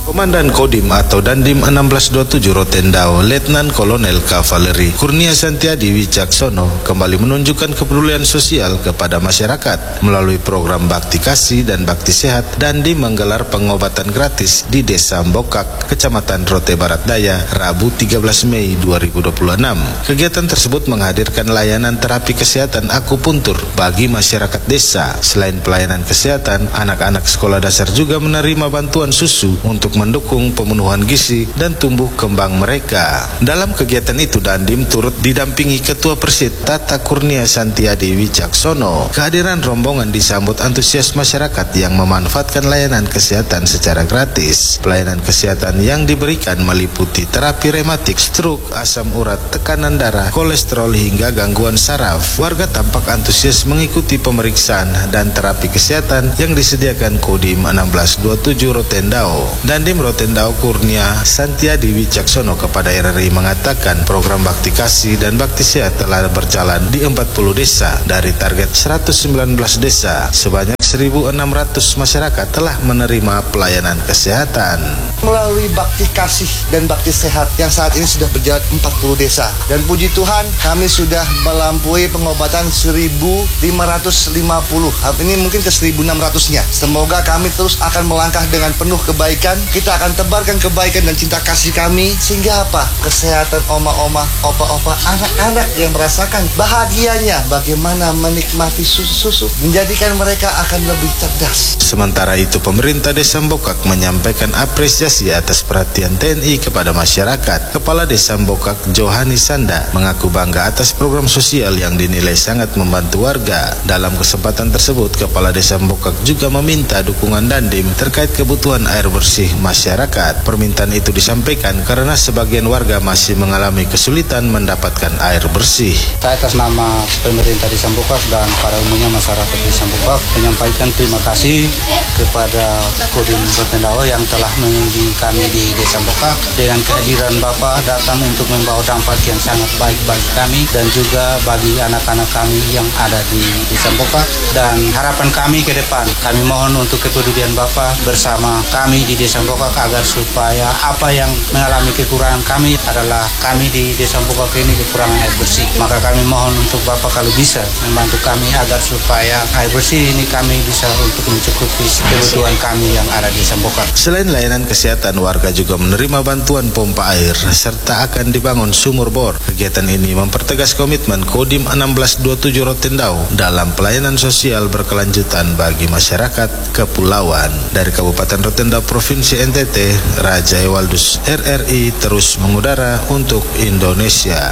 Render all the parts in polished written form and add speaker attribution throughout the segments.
Speaker 1: Komandan Kodim atau Dandim 1627 Rotendao, Letnan Kolonel Kavaleri Kurnia Santiadi Wicaksono kembali menunjukkan kepedulian sosial kepada masyarakat melalui program Bakti Kasih dan Bakti Sehat. Dandim menggelar pengobatan gratis di Desa Mbokak, Kecamatan Rote Barat Daya, Rabu 13 Mei 2026. Kegiatan tersebut menghadirkan layanan terapi kesehatan akupuntur bagi masyarakat desa. Selain pelayanan kesehatan, anak-anak sekolah dasar juga menerima bantuan susu untuk mendukung pemenuhan gizi dan tumbuh kembang mereka. Dalam kegiatan itu, Dandim turut didampingi Ketua Persid Tata Kurnia Santiadi Wicaksono. Kehadiran rombongan disambut antusias masyarakat yang memanfaatkan layanan kesehatan secara gratis. Pelayanan kesehatan yang diberikan meliputi terapi rematik, stroke, asam urat, tekanan darah, kolesterol hingga gangguan saraf. Warga tampak antusias mengikuti pemeriksaan dan terapi kesehatan yang disediakan Kodim 1627 Rotendao. Dandim Rotendao Kurnia Santiadi Wicaksono kepada RRI mengatakan program Bakti Kasih dan Bakti Sehat telah berjalan di 40 desa dari target 119 desa. Sebanyak 1.600 masyarakat telah menerima pelayanan kesehatan.
Speaker 2: Melalui Bakti Kasih dan Bakti Sehat yang saat ini sudah berjalan 40 desa. Dan puji Tuhan kami sudah melampaui pengobatan 1.550. Hal ini mungkin ke 1.600-nya. Semoga kami terus akan melangkah dengan penuh kebaikan. Kita akan tebarkan kebaikan dan cinta kasih kami. Sehingga apa? Kesehatan oma-oma, opa-opa, anak-anak yang merasakan bahagianya bagaimana menikmati susu-susu. Menjadikan mereka akan lebih cerdas.
Speaker 1: Sementara itu, pemerintah Desa Mbokak menyampaikan apresiasi atas perhatian TNI kepada masyarakat. Kepala Desa Mbokak Johani Sanda mengaku bangga atas program sosial yang dinilai sangat membantu warga. Dalam kesempatan tersebut, Kepala Desa Mbokak juga meminta dukungan Dandim terkait kebutuhan air bersih masyarakat. Permintaan itu disampaikan karena sebagian warga masih mengalami kesulitan mendapatkan air bersih.
Speaker 3: Saya atas nama pemerintah Desa Mbokak dan para umumnya masyarakat Desa Mbokak menyampaikan terima kasih kepada Kodim Rotendao yang telah mengunjungi kami di Desa Mbokak. Dengan kehadiran Bapak datang untuk membawa dampak yang sangat baik bagi kami dan juga bagi anak-anak kami yang ada di Desa Mbokak. Dan harapan kami ke depan, kami mohon untuk kepedulian Bapak bersama kami di Desa Mbokak agar supaya apa yang mengalami kekurangan kami adalah kami di Desa Mbokak ini kekurangan air bersih. Maka kami mohon untuk Bapak kalau bisa membantu kami agar supaya air bersih ini kami bisa untuk mencukupi kebutuhan kami yang ada di Desa Mbokak.
Speaker 1: Selain layanan kesehatan, warga juga menerima bantuan pompa air serta akan dibangun sumur bor. Kegiatan ini mempertegas komitmen Kodim 1627 Rotendao dalam pelayanan sosial berkelanjutan bagi masyarakat kepulauan. Dari Kabupaten Rotendao, Provinsi NTT, Raja Ewaldus, RRI terus mengudara untuk Indonesia.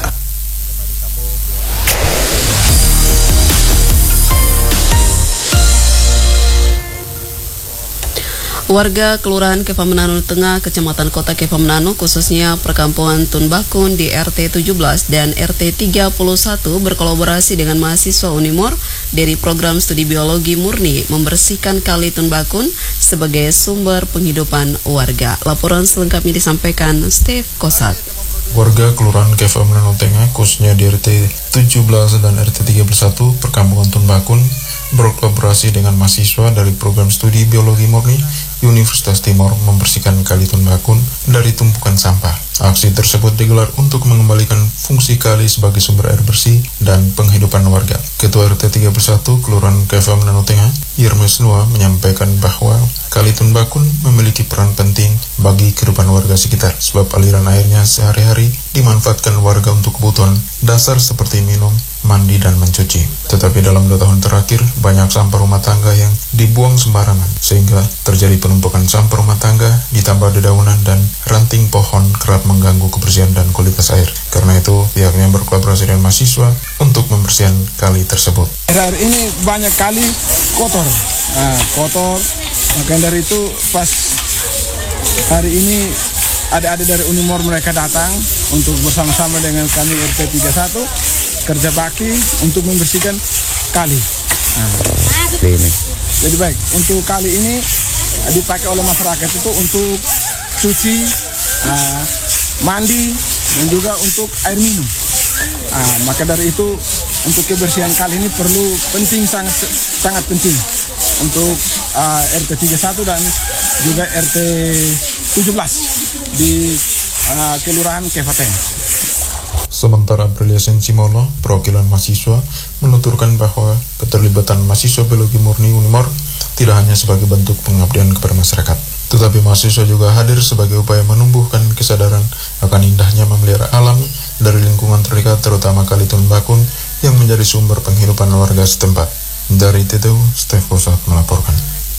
Speaker 4: Warga Kelurahan Kepamenanu Tengah, Kecamatan Kota Kepamenanu, khususnya Perkampungan Tunbakun di RT 17 dan RT 31 berkolaborasi dengan mahasiswa Unimor dari program studi biologi murni membersihkan kali Tunbakun sebagai sumber penghidupan warga. Laporan selengkapnya disampaikan Steve Kosat.
Speaker 5: Warga Kelurahan Kepamenanu Tengah, khususnya di RT 17 dan RT 31 Perkampungan Tunbakun berkolaborasi dengan mahasiswa dari program studi biologi murni Universitas Timor membersihkan kali Tunbakun dari tumpukan sampah. Aksi tersebut digelar untuk mengembalikan fungsi kali sebagai sumber air bersih dan penghidupan warga. Ketua RT 31 Kelurahan Kepamenanu Tengah, Yermes Nua, menyampaikan bahwa kali Tunbakun memiliki peran penting bagi kehidupan warga sekitar sebab aliran airnya sehari-hari dimanfaatkan warga untuk kebutuhan dasar seperti minum, mandi, dan mencuci. Tetapi dalam 2 tahun terakhir, banyak sampah rumah tangga yang dibuang sembarangan, sehingga terjadi penumpukan sampah rumah tangga, ditambah dedaunan dan ranting pohon kerap mengganggu kebersihan dan kualitas air. Karena itu, pihaknya berkolaborasi dengan mahasiswa untuk membersihkan kali tersebut.
Speaker 6: Air ini banyak kali kotor, makanya dari itu pas hari ini adik-adik dari Unimor mereka datang untuk bersama-sama dengan kami RT 31 kerja bakti untuk membersihkan kali. Jadi baik, untuk kali ini dipakai oleh masyarakat itu untuk cuci, mandi, dan juga untuk air minum. Maka dari itu untuk kebersihan kali ini sangat penting untuk RT 31 dan juga RT 17 di Kelurahan Kefaten.
Speaker 5: Sementara Aprilia Sensimono, perwakilan mahasiswa, menuturkan bahwa keterlibatan mahasiswa biologi murni Unimor tidak hanya sebagai bentuk pengabdian kepada masyarakat, tetapi mahasiswa juga hadir sebagai upaya menumbuhkan kesadaran akan indahnya memelihara alam dari lingkungan terdekat, terutama Kali Tun Bakun yang menjadi sumber penghidupan warga setempat. Dari TTU, Stef Kosat melaporkan.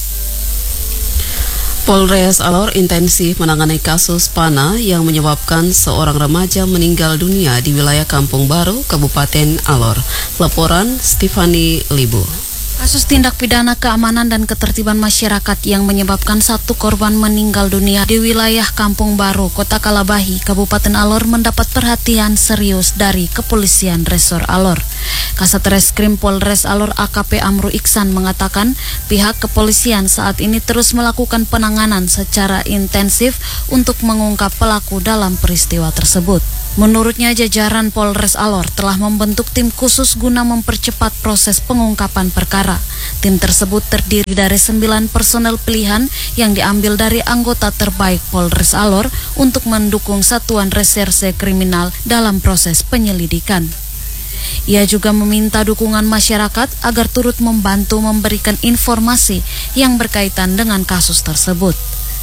Speaker 4: Polres Alor intensif menangani kasus panah yang menyebabkan seorang remaja meninggal dunia di wilayah Kampung Baru, Kabupaten Alor. Laporan Stefani Libu.
Speaker 7: Kasus tindak pidana keamanan dan ketertiban masyarakat yang menyebabkan satu korban meninggal dunia di wilayah Kampung Baru, Kota Kalabahi, Kabupaten Alor mendapat perhatian serius dari Kepolisian Resor Alor. Kasat Reskrim Polres Alor AKP Amru Iksan mengatakan pihak kepolisian saat ini terus melakukan penanganan secara intensif untuk mengungkap pelaku dalam peristiwa tersebut. Menurutnya, jajaran Polres Alor telah membentuk tim khusus guna mempercepat proses pengungkapan perkara. Tim tersebut terdiri dari 9 personel pilihan yang diambil dari anggota terbaik Polres Alor untuk mendukung Satuan Reserse Kriminal dalam proses penyelidikan. Ia juga meminta dukungan masyarakat agar turut membantu memberikan informasi yang berkaitan dengan kasus tersebut.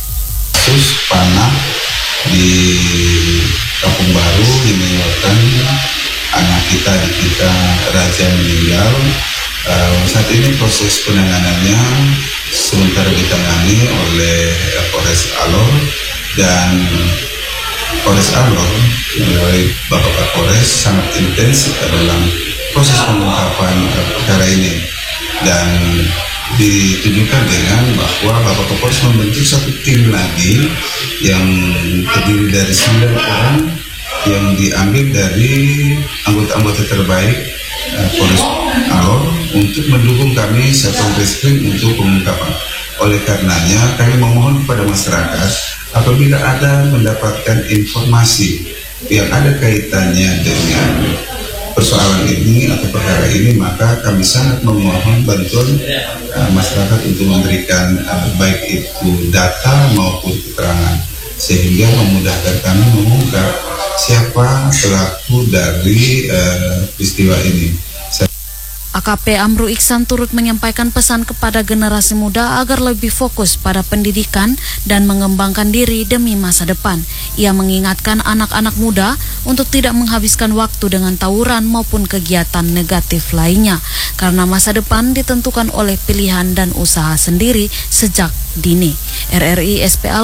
Speaker 8: Kasus panah di Kampung Baru yang menyebabkan anak kita Raja meninggal. Saat ini proses penanganannya sementara ditangani oleh Polres Alor, dan Polres Alor melalui Bapak Kapolres sangat intensif dalam proses pengungkapan perkara ini, dan ditunjukkan dengan bahwa Bapak Kapolres membentuk satu tim lagi yang terdiri dari 9 orang yang diambil dari anggota-anggota terbaik Polres Alor untuk mendukung kami Satuan Reskrim untuk pengungkapan. Oleh karenanya kami memohon kepada masyarakat apabila ada mendapatkan informasi yang ada kaitannya dengan persoalan ini atau perkara ini, maka kami sangat memohon bantuan masyarakat untuk memberikan baik itu data maupun keterangan, sehingga memudahkan kami mengungkap siapa pelaku dari peristiwa ini.
Speaker 7: AKP Amru Iksan turut menyampaikan pesan kepada generasi muda agar lebih fokus pada pendidikan dan mengembangkan diri demi masa depan. Ia mengingatkan anak-anak muda untuk tidak menghabiskan waktu dengan tawuran maupun kegiatan negatif lainnya, karena masa depan ditentukan oleh pilihan dan usaha sendiri sejak dini. RRI SPL